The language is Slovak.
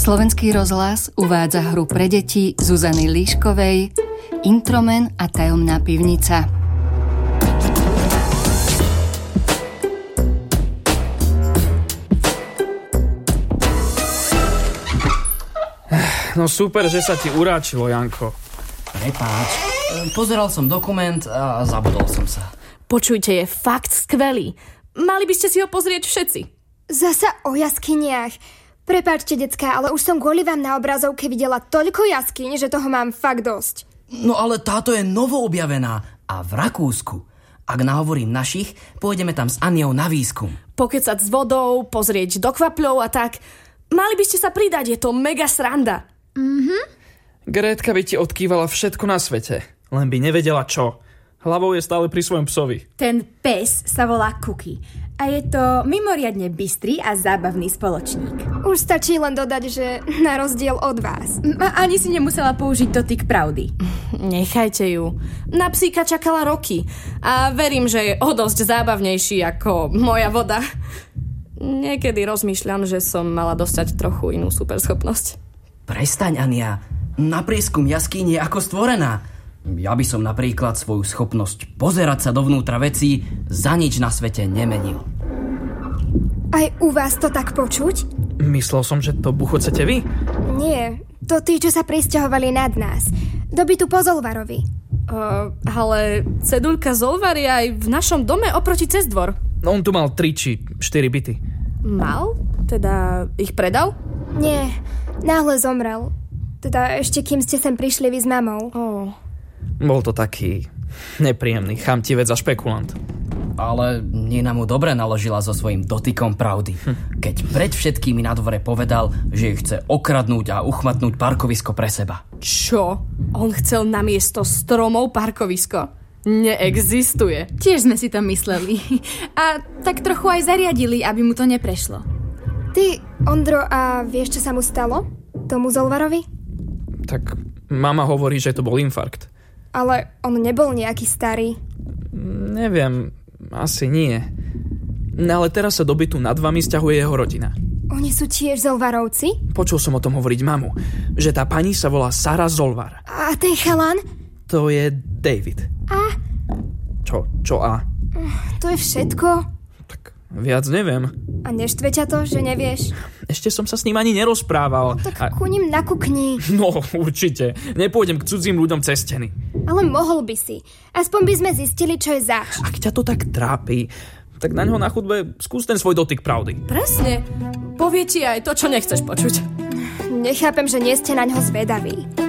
Slovenský rozhlas uvádza hru pre deti Zuzany Líškovej Intromen a tajomná pivnica. No super, že sa ti uráčilo, Janko. Prepáč, pozeral som dokument a zabudol som sa. Počujte, je fakt skvelý. Mali by ste si ho pozrieť všetci. Zasa o jaskyniach. Prepáčte, decká, ale už som kvôli vám na obrazovke videla toľko jaskyň, že toho mám fakt dosť. No ale táto je novoobjavená a v Rakúsku. Ak nahovorím našich, pôjdeme tam s Aniou na výskum. Pokecať s vodou, pozrieť do kvapľov a tak. Mali by ste sa pridať, je to mega sranda. Grétka by ti odkývala všetko na svete, len by nevedela čo. Hlavou je stále pri svojom psovi. Ten pes sa volá Cookie a je to mimoriadne bystrý a zábavný spoločník. Už stačí len dodať, že na rozdiel od vás. Ani si nemusela použiť dotyk pravdy. Nechajte ju. Na psíka čakala roky a verím, že je o dosť zábavnejší ako moja voda. Niekedy rozmýšľam, že som mala dostať trochu inú superschopnosť. Prestaň, Ania. Na prieskum jaskyň je ako stvorená. Ja by som napríklad svoju schopnosť pozerať sa dovnútra vecí za nič na svete nemenil. Aj u vás to tak počuť? Myslel som, že to buchocete vy? Nie, to tí, čo sa prisťahovali nad nás. Do bytu po Zolvarovi. Ale ceduľka Zolvar je aj v našom dome oproti cez dvor. No, on tu mal 3 či 4 byty. Mal? Teda ich predal? Nie, náhle zomrel. Teda ešte kým ste sem prišli vy s mamou. Bol to taký nepríjemný chamtivec a špekulant. Ale Nina mu dobre naložila so svojím dotykom pravdy. Keď pred všetkými na dvore povedal, že ich chce okradnúť a uchmatnúť parkovisko pre seba. Čo? On chcel namiesto stromov parkovisko? Neexistuje. Tiež sme si to mysleli. A tak trochu aj zariadili, aby mu to neprešlo. Ty, Ondro, a vieš, čo sa mu stalo? Tomu Zolvarovi? Tak mama hovorí, že to bol infarkt. Ale on nebol nejaký starý. Neviem, asi nie. Ale teraz sa do bytu nad vami sťahuje jeho rodina. Oni sú tiež Zolvarovci? Počul som o tom hovoriť mamu, že tá pani sa volá Sara Zolvar. A ten chalan? To je David. A? Čo a? To je všetko? Tak viac neviem. A neštve ťa to, že nevieš? Ešte som sa s ním ani nerozprával. Tak ku ním nakukni. No, určite. Nepôjdem k cudzím ľuďom cez steny. Ale mohol by si. Aspoň by sme zistili, čo je zač. Ak ťa to tak trápi, tak na ňo na chudbe skús ten svoj dotyk pravdy. Presne. Povie ti aj to, čo nechceš počuť. Nechápem, že nie ste na ňo zvedaví.